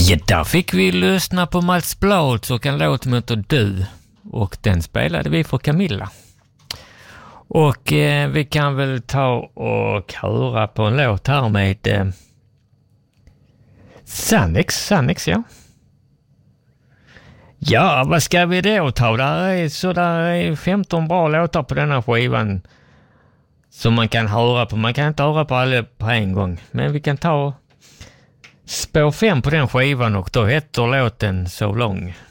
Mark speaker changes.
Speaker 1: Ja, där fick vi lyssna på Mats Blads och en låt som heter Du. Och den spelade vi för Camilla. Och vi kan väl ta och höra på en låt här med Sannex, ja. Ja, vad ska vi då ta? Där är 15 bra låtar på denna skivan som man kan höra på. Man kan inte höra på alla på en gång, men vi kan ta spår 5 på den skivan och då heter låten So Long.